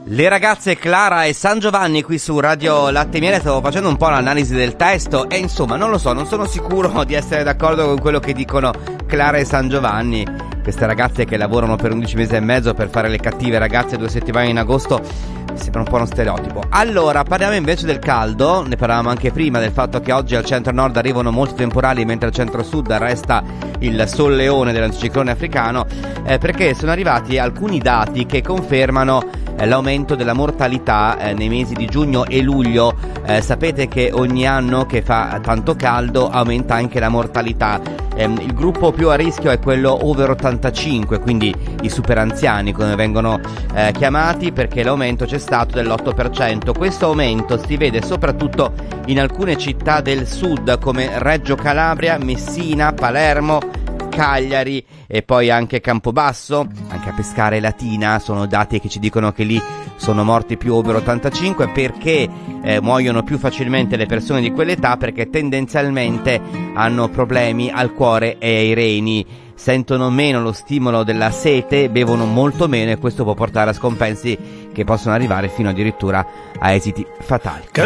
Le ragazze Clara e San Giovanni qui su Radio Latte e Miele. Stavo facendo un po' l'analisi del testo e insomma non lo so, non sono sicuro di essere d'accordo con quello che dicono Clara e San Giovanni. Queste ragazze che lavorano per 11 mesi e mezzo per fare le cattive ragazze 2 settimane in agosto sembra un po' uno stereotipo. Allora, parliamo invece del caldo. Ne parlavamo anche prima del fatto che oggi al centro-nord arrivano molti temporali, mentre al centro-sud resta il solleone dell'anticiclone africano, perché sono arrivati alcuni dati che confermano l'aumento della mortalità nei mesi di giugno e luglio. Sapete che ogni anno che fa tanto caldo aumenta anche la mortalità. Il gruppo più a rischio è quello over 85, quindi i super anziani come vengono chiamati, perché l'aumento c'è stato dell'8%. Questo aumento si vede soprattutto in alcune città del sud come Reggio Calabria, Messina, Palermo, Cagliari e poi anche Campobasso, anche a Pescara e Latina. Sono dati che ci dicono che lì sono morti più over 85 perché muoiono più facilmente le persone di quell'età, perché tendenzialmente hanno problemi al cuore e ai reni, sentono meno lo stimolo della sete, bevono molto meno e questo può portare a scompensi che possono arrivare fino addirittura a esiti fatali.